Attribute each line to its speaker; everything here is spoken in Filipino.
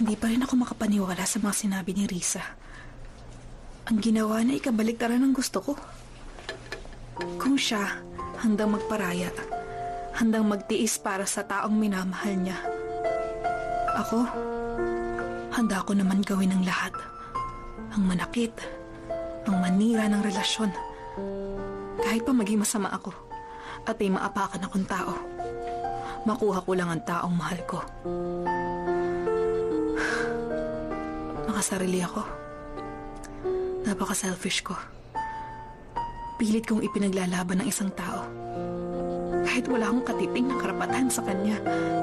Speaker 1: Hindi pa rin ako makapaniwala sa mga sinabi ni Risa. Ang ginawa na ikabaliktaran ng gusto ko. Kung siya handang magparaya, handang magtiis para sa taong minamahal niya, ako, handa ko naman gawin ang lahat. Ang manakit, ang manira ng relasyon. Kahit pa maging masama ako at ay maapakan akong tao, makuha ko lang ang taong mahal ko. Nakasarili ako. Napaka-selfish ko. Pilit kong ipinaglalaban ng isang tao. Kahit wala akong katiting na karapatan sa kanya.